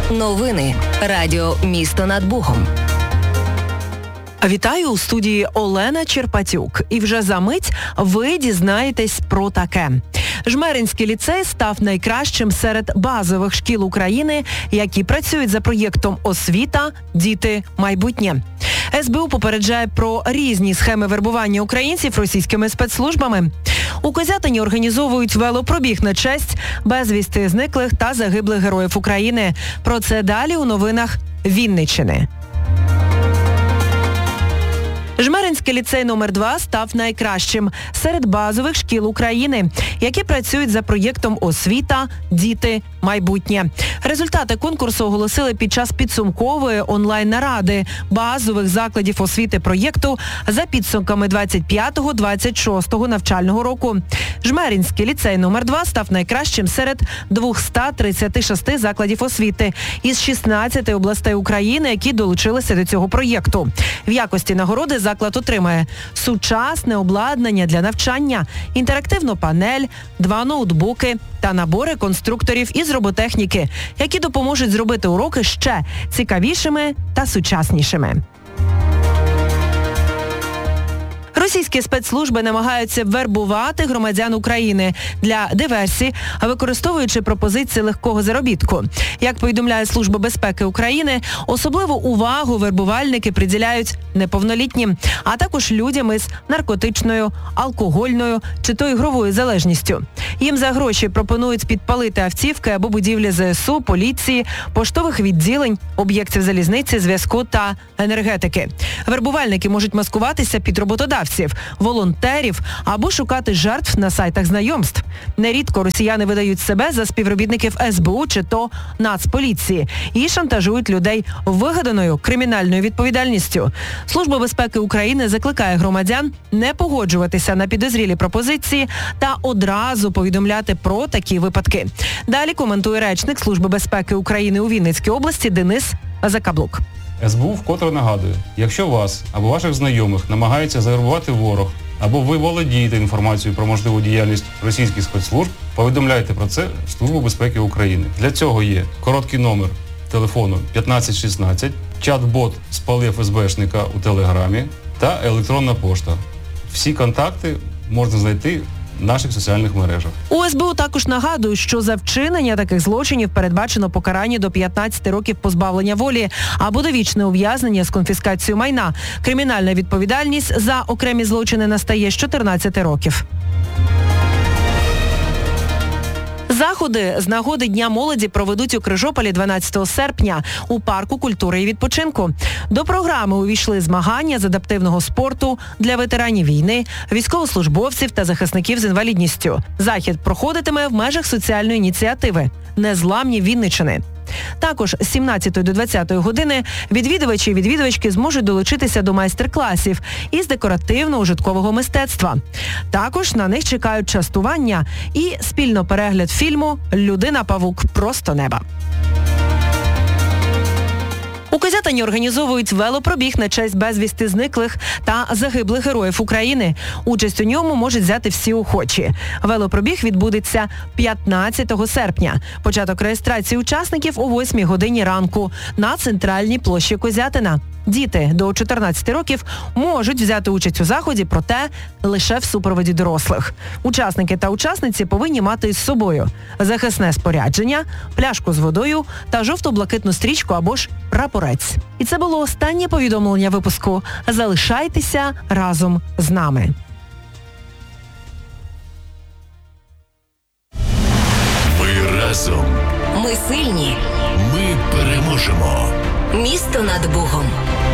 Новини. Радіо «Місто над Богом». Вітаю у студії Олена Черпатюк. І вже за мить ви дізнаєтесь про таке. Жмеринський ліцей став найкращим серед базових шкіл України, які працюють за проєктом «Освіта. Діти. Майбутнє». СБУ попереджає про різні схеми вербування українців російськими спецслужбами. У Козятині організовують велопробіг на честь безвісти зниклих та загиблих героїв України. Про це далі у новинах Вінниччини. Жмеринський ліцей номер 2 став найкращим серед базових шкіл України, які працюють за проєктом «Освіта. Діти. Майбутнє». Результати конкурсу оголосили під час підсумкової онлайн-наради базових закладів освіти проєкту за підсумками 25-26 навчального року. Жмеринський ліцей номер 2 став найкращим серед 236 закладів освіти із 16 областей України, які долучилися до цього проєкту. В якості нагороди заклад отримає сучасне обладнання для навчання, інтерактивну панель, 2 ноутбуки та набори конструкторів із роботехніки, які допоможуть зробити уроки ще цікавішими та сучаснішими. Російські спецслужби намагаються вербувати громадян України для диверсій, використовуючи пропозиції легкого заробітку. Як повідомляє Служба безпеки України, особливу увагу вербувальники приділяють неповнолітнім, а також людям із наркотичною, алкогольною чи то ігровою залежністю. Їм за гроші пропонують підпалити автівки або будівлі ЗСУ, поліції, поштових відділень, об'єктів залізниці, зв'язку та енергетики. Вербувальники можуть маскуватися під роботодавців, волонтерів або шукати жертв на сайтах знайомств. Нерідко росіяни видають себе за співробітників СБУ чи то Нацполіції і шантажують людей вигаданою кримінальною відповідальністю. Служба безпеки України закликає громадян не погоджуватися на підозрілі пропозиції та одразу повідомляти про такі випадки. Далі коментує речник Служби безпеки України у Вінницькій області Денис Закаблук. СБУ вкотре нагадує, якщо вас або ваших знайомих намагається завербувати ворог, або ви володієте інформацією про можливу діяльність російських спецслужб, повідомляйте про це в Службу безпеки України. Для цього є короткий номер телефону 1516, чат-бот «Спали ФСБшника» у Телеграмі та електронна пошта. Всі контакти можна знайти в наших соціальних мережах. У СБУ також нагадують, що за вчинення таких злочинів передбачено покарання до 15 років позбавлення волі або довічне ув'язнення з конфіскацією майна. Кримінальна відповідальність за окремі злочини настає з 14 років. Заходи з нагоди Дня молоді проведуть у Крижополі 12 серпня у парку культури і відпочинку. До програми увійшли змагання з адаптивного спорту для ветеранів війни, військовослужбовців та захисників з інвалідністю. Захід проходитиме в межах соціальної ініціативи «Незламні Вінниччини». Також з 17 до 20 години відвідувачі і відвідувачки зможуть долучитися до майстер-класів із декоративно-ужиткового мистецтва. Також на них чекають частування і спільно перегляд фільму «Людина-павук. Просто неба». У Козятині організовують велопробіг на честь безвісти зниклих та загиблих героїв України. Участь у ньому можуть взяти всі охочі. Велопробіг відбудеться 15 серпня. Початок реєстрації учасників о 8 годині ранку на центральній площі Козятина. Діти до 14 років можуть взяти участь у заході, проте лише в супроводі дорослих. Учасники та учасниці повинні мати із собою захисне спорядження, пляшку з водою та жовто-блакитну стрічку або ж прапорець. І це було останнє повідомлення випуску. Залишайтеся разом з нами. Ми разом. Ми сильні. Ми переможемо. Місто над Богом.